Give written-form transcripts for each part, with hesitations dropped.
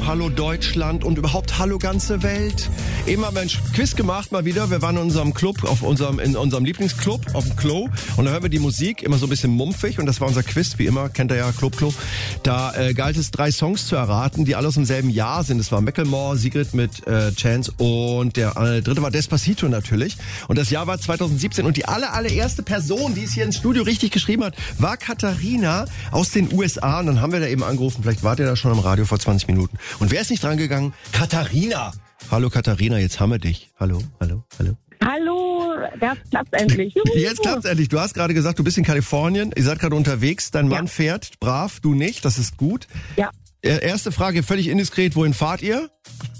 Hallo Deutschland und überhaupt Hallo ganze Welt. Eben haben wir ein Quiz gemacht, mal wieder. Wir waren in unserem Club, in unserem Lieblingsclub, auf dem Klo. Und da hören wir die Musik, immer so ein bisschen mumpfig. Und das war unser Quiz, wie immer, kennt ihr ja, Club-Klo. Da galt es 3 Songs zu erraten, die alle aus dem selben Jahr sind. Es war Macklemore, Sigrid mit Chance und der dritte war Despacito natürlich. Und das Jahr war 2017. Und die allererste Person, die es hier ins Studio richtig geschrieben hat, war Katharina aus den USA. Und dann haben wir da eben angerufen, vielleicht wart ihr da schon am Radio vor 20 Minuten. Und wer ist nicht dran gegangen? Katharina! Hallo Katharina, jetzt haben wir dich. Hallo. Hallo, das klappt endlich. Juhu. Jetzt klappt's endlich. Du hast gerade gesagt, du bist in Kalifornien, ihr seid gerade unterwegs, dein Mann fährt brav, du nicht, das ist gut. Ja. Erste Frage, völlig indiskret, wohin fahrt ihr?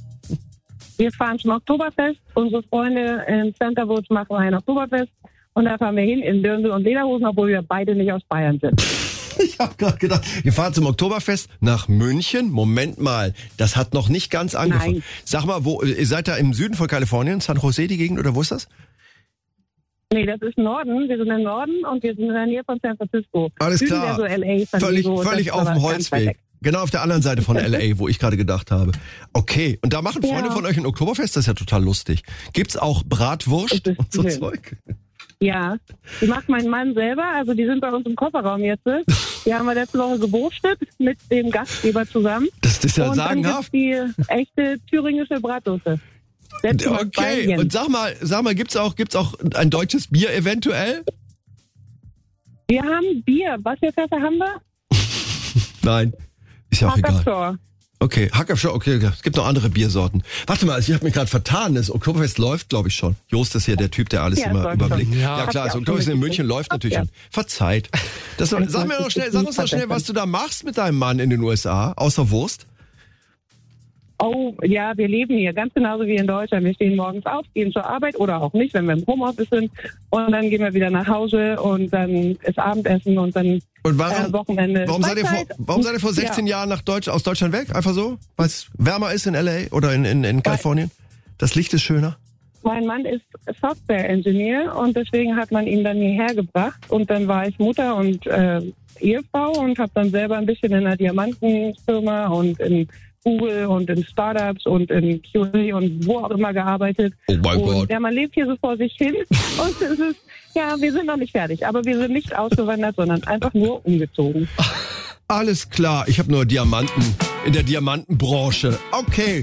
Wir fahren zum Oktoberfest. Unsere Freunde in Centerwood machen ein Oktoberfest. Und da fahren wir hin in Dirndl und Lederhosen, obwohl wir beide nicht aus Bayern sind. Ich habe gerade gedacht, ihr fahrt zum Oktoberfest nach München. Moment mal, das hat noch nicht ganz angefangen. Nein. Sag mal, ihr seid da im Süden von Kalifornien, San Jose die Gegend, oder wo ist das? Nee, das ist Norden. Wir sind im Norden und wir sind in der Nähe von San Francisco. Alles Süden klar. wäre so LA, San Diego, Völlig das auf dem ist aber ganz weit Holzweg. weg. Genau auf der anderen Seite von LA, wo ich gerade gedacht habe. Okay, und da machen Freunde Ja. von euch ein Oktoberfest, das ist ja total lustig. Gibt's auch Bratwurst Das ist und so schön. Zeug? Ja, die macht mein Mann selber. Also die sind bei uns im Kofferraum jetzt. Die haben wir letzte Woche gewurstet mit dem Gastgeber zusammen. Das ist ja und sagenhaft. dann gibt's die echte thüringische Bratwurst. Okay, und sag mal, gibt's auch ein deutsches Bier eventuell? Wir haben Bier. Was für Fässer haben wir? Nein, ist ja auch egal. Hacker Okay, Hackerschau, okay, es gibt noch andere Biersorten. Warte mal, ich habe mich gerade vertan, das Oktoberfest läuft, glaube ich, schon. Jost ist hier der Typ, der alles Ja, immer läuft überblickt. schon. Ja, Hab klar, ich das auch Oktoberfest schon in München mitgekriegt. läuft natürlich Ja. schon. Verzeiht. Sag uns doch schnell, was du da machst mit deinem Mann in den USA, außer Wurst. Oh, ja, wir leben hier ganz genauso wie in Deutschland. Wir stehen morgens auf, gehen zur Arbeit oder auch nicht, wenn wir im Homeoffice sind. Und dann gehen wir wieder nach Hause und dann ist Abendessen und dann Und Wochenende. warum seid ihr vor 16 Jahren aus Deutschland weg? Einfach so? Weil es wärmer ist in LA oder in Kalifornien? Das Licht ist schöner? Mein Mann ist Software-Engineer und deswegen hat man ihn dann hierher gebracht. Und dann war ich Mutter und Ehefrau und habe dann selber ein bisschen in einer Diamantenfirma und in Google und in Startups und in QA und wo auch immer gearbeitet. Oh mein und Gott. Ja, man lebt hier so vor sich hin und es ist, ja, wir sind noch nicht fertig, aber wir sind nicht ausgewandert, sondern einfach nur umgezogen. Alles klar, ich habe nur Diamanten in der Diamantenbranche. Okay.